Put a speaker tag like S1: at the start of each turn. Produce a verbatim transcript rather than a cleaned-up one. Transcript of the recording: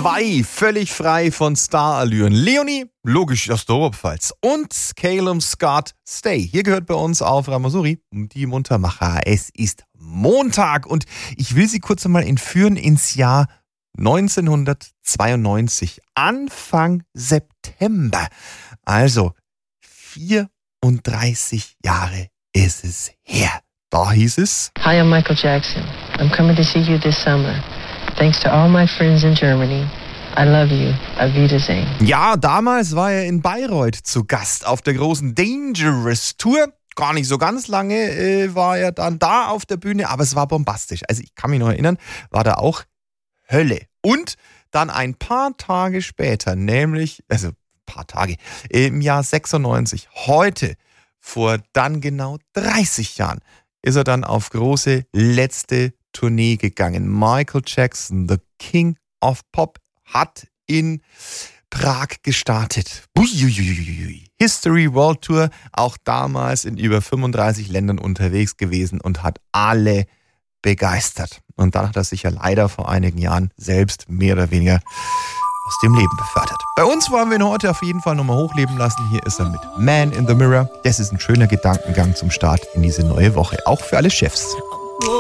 S1: Zwei, völlig frei von Starallüren. Leonie, logisch aus der Oberpfalz. Und Calum Scott, Stay. Hier gehört bei uns auf Ramasuri die Muntermacher. Es ist Montag und ich will Sie kurz einmal entführen ins Jahr neunzehnhundertzweiundneunzig. Anfang September. Also vierunddreißig Jahre ist es her. Da hieß es:
S2: Hi, I'm Michael Jackson. I'm coming to see you this summer. Thanks to all my friends in Germany. I love you. Auf Wiedersehen.
S1: Ja, damals war er in Bayreuth zu Gast auf der großen Dangerous Tour. Gar nicht so ganz lange äh, war er dann da auf der Bühne, aber es war bombastisch. Also ich kann mich noch erinnern, war da auch Hölle. Und dann ein paar Tage später, nämlich, also ein paar Tage, im Jahr sechsundneunzig, heute, vor dann genau dreißig Jahren, ist er dann auf große letzte Tournee gegangen. Michael Jackson, the King of Pop, hat in Prag gestartet. Uiuiuiui. History World Tour, auch damals in über fünfunddreißig Ländern unterwegs gewesen und hat alle begeistert. Und dann hat er sich ja leider vor einigen Jahren selbst mehr oder weniger aus dem Leben befördert. Bei uns wollen wir ihn heute auf jeden Fall nochmal hochleben lassen. Hier ist er mit Man in the Mirror. Das ist ein schöner Gedankengang zum Start in diese neue Woche, auch für alle Chefs.